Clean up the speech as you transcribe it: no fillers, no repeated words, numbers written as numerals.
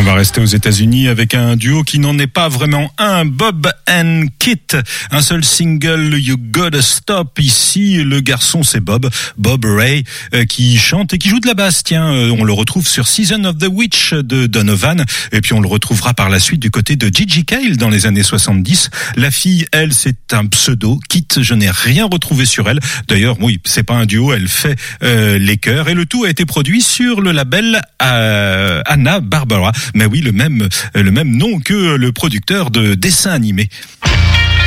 On va rester aux États-Unis avec un duo qui n'en est pas vraiment un, Bob and Kit. Un seul single, You Gotta Stop. Ici, le garçon, c'est Bob Ray, qui chante et qui joue de la basse. Tiens, on le retrouve sur Season of the Witch de Donovan. Et puis on le retrouvera par la suite du côté de Gigi Cale dans les années 70. La fille, elle, c'est un pseudo. Kit, je n'ai rien retrouvé sur elle. D'ailleurs, oui, c'est pas un duo, elle fait les chœurs. Et le tout a été produit sur le label Anna Barbara. Mais oui, le même nom que le producteur de dessins animés.